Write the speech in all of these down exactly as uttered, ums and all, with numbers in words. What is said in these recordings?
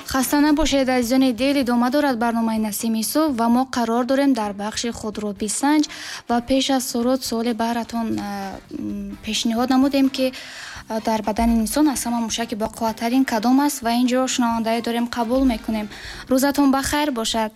хаста набошед азизони дил, идома дорад барномаи Насими Сув ва мо қарор дорем дар бахши худробисанҷ ва пеш аз суруд суоли баратон пешниҳод намудем ки дар бадани инсон аз ҳама мушаки бақувваттарин кадом аст ва ин ҷо шунавандае дорем қабул мекунем. Рӯзатон бахайр бошад.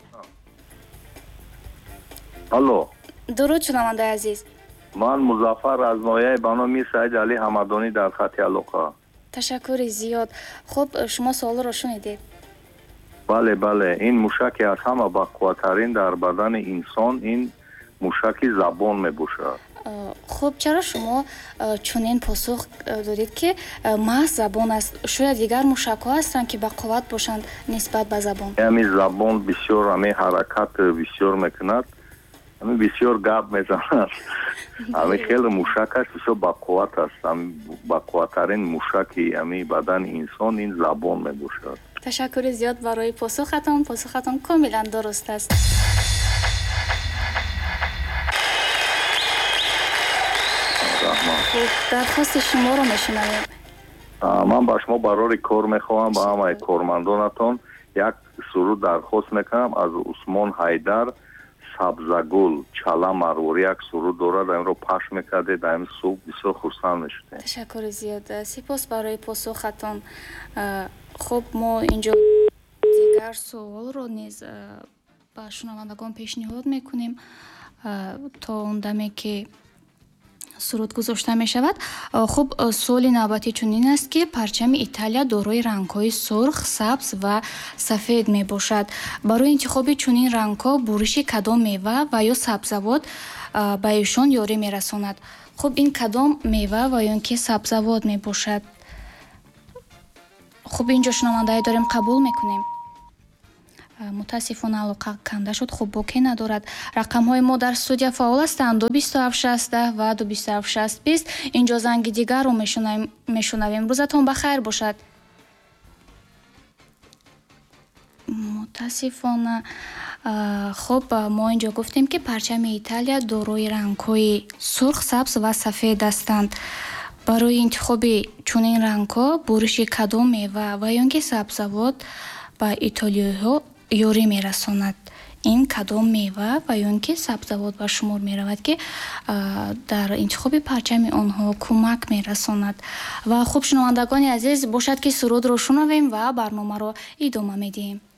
алло, дуруд шунавандаи азиз. ман Музаффар аз ноҳияи ба номи Саид Али Ҳамадонӣ дар хати алоқа. ташаккури зиёд. хуб, шумо суолро шунидед? бале бале, ин мушаки аз ҳама бақувваттарин дар бадани инсон ин мушаки забон мебошад. хуб, чаро шумо чунин посух додед ки маҳз забон аст? шояд дигар мушакҳо ҳастанд ки бақувват бошанд нисбат ба забон? ами забон бисёр ами ҳаракат бисёр мекунад, ами бисёр гап мезанад. ами хеле мушакаш бисёр бақувват аст. ами бақувваттарин мушаки ами бадани инсон ин забон мебошад. ташаккури зиёд барои посухатон. посухатон комилан дуруст аст. дархости шуморо мешунавем. ман ба шумо барори кор мехоҳам, ба ҳамаи кормандонатон як суруд дархост мекунам аз Усмон Ҳайдар Сабзагул Чала Марвори. як суруд дорад, амро пахш мекардед, ам субҳ бисёр хурсанд мешудем. ташаккури зиёд. сипос барои посухатон. хуб, мо инҷо дигар суолро низ ба шунавандагон пешниҳод мекунем то он даме ки суруд гузошта мешавад. хуб, суоли навбатӣ чунин аст ки парчами Италия дорои рангҳои сурх, сабз ва сафед мебошад. барои интихоби чунин рангҳо буриши кадом мева ва ё сабзавот ба ишон ёрӣ мерасонад? хуб, ин кадом мева ва ё ин ки сабзавот мебошад? хуб, инҷо шунавандае дорем, қабул мекунем. мутаассифона алоқа канда шуд. хуб, боке надорад. рақамҳои мо дар студия фаъол ҳастанд ду бисту ҳафт шастдаҳ ва ду бисту ҳафт шаст бист. инҷо занги дигарро мешунавем. рӯзатон бахайр бошад. мутаассифона. хуб, мо инҷо гуфтем ки парчами Италия дорои рангҳои сурх, сабз ва сафед ҳастанд. барои интихоби чунин рангҳо буриши кадом мева ва ё ин ки сабзавот ба итолиёҳо ёрӣ мерасонад? ин кадом мева ва ё ин ки сабзавот ба шумор меравад ки дар интихоби парчами онҳо кӯмак мерасонад? ва хуб, шунавандагони азиз, бошад ки сурудро шунавем ва барномаро идома медиҳем.